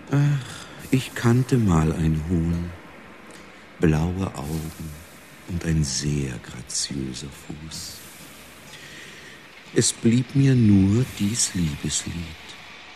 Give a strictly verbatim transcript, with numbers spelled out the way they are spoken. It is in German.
Ach, ich kannte mal ein Huhn, blaue Augen und ein sehr graziöser Fuß. Es blieb mir nur dies Liebeslied.